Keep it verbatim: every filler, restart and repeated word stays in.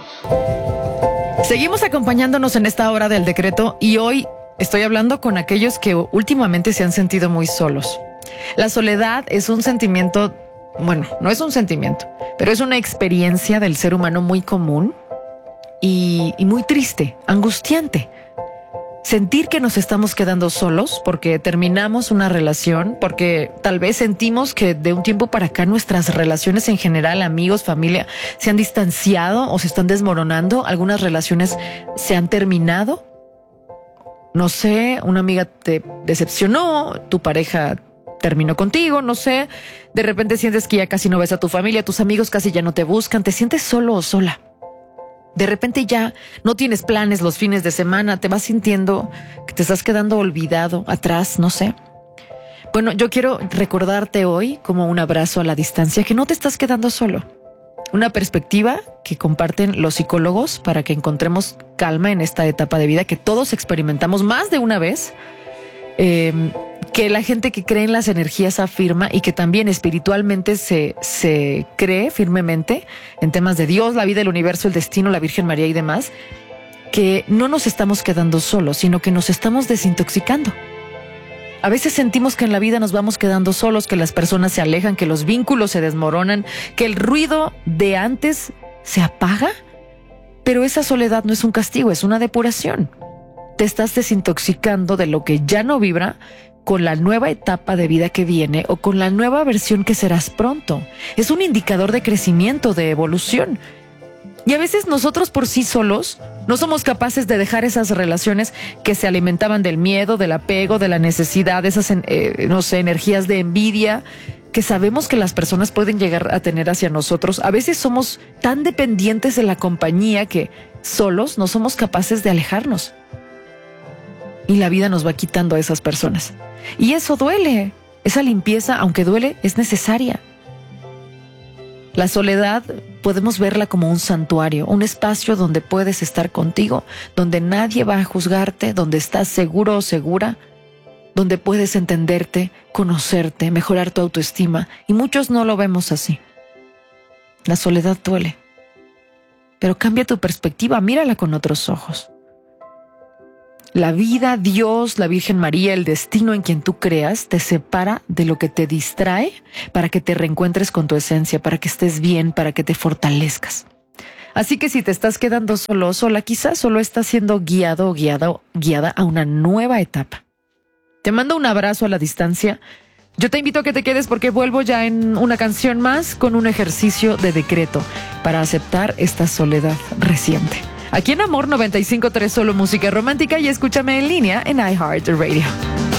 Seguimos acompañándonos en esta hora del decreto y hoy estoy hablando con aquellos que últimamente se han sentido muy solos. La soledad es un sentimiento, bueno, no es un sentimiento, pero es una experiencia del ser humano muy común y, y muy triste, angustiante. Sentir que nos estamos quedando solos porque terminamos una relación, porque tal vez sentimos que de un tiempo para acá nuestras relaciones en general, amigos, familia, se han distanciado o se están desmoronando. Algunas relaciones se han terminado. No sé, una amiga te decepcionó, tu pareja terminó contigo, no sé. De repente sientes que ya casi no ves a tu familia, tus amigos casi ya no te buscan, te sientes solo o sola. De repente ya no tienes planes los fines de semana, te vas sintiendo que te estás quedando olvidado, atrás, no sé. Bueno, yo quiero recordarte hoy, como un abrazo a la distancia, que no te estás quedando solo. Una perspectiva que comparten los psicólogos para que encontremos calma en esta etapa de vida que todos experimentamos más de una vez. Eh, que la gente que cree en las energías afirma y que también espiritualmente se, se cree firmemente en temas de Dios, la vida, el universo, el destino, la Virgen María y demás, que no nos estamos quedando solos, sino que nos estamos desintoxicando. A veces sentimos que en la vida nos vamos quedando solos, que las personas se alejan, que los vínculos se desmoronan, que el ruido de antes se apaga, pero esa soledad no es un castigo, es una depuración. Te estás desintoxicando de lo que ya no vibra con la nueva etapa de vida que viene o con la nueva versión que serás pronto. Es un indicador de crecimiento, de evolución. Y a veces nosotros por sí solos no somos capaces de dejar esas relaciones que se alimentaban del miedo, del apego, de la necesidad, de esas, eh, no sé, energías de envidia que sabemos que las personas pueden llegar a tener hacia nosotros. A veces somos tan dependientes de la compañía que solos no somos capaces de alejarnos. Y la vida nos va quitando a esas personas. Y eso duele. Esa limpieza, aunque duele, es necesaria. La soledad podemos verla como un santuario, un espacio donde puedes estar contigo, donde nadie va a juzgarte, donde estás seguro o segura, donde puedes entenderte, conocerte, mejorar tu autoestima. Y muchos no lo vemos así. La soledad duele. Pero cambia tu perspectiva, mírala con otros ojos. La vida, Dios, la Virgen María, el destino en quien tú creas, te separa de lo que te distrae para que te reencuentres con tu esencia, para que estés bien, para que te fortalezcas. Así que si te estás quedando solo o sola, quizás solo estás siendo guiado o guiada, guiada a una nueva etapa. Te mando un abrazo a la distancia. Yo te invito a que te quedes porque vuelvo ya en una canción más con un ejercicio de decreto para aceptar esta soledad reciente. Aquí en Amor noventa y cinco punto tres, solo música romántica, y escúchame en línea en iHeartRadio.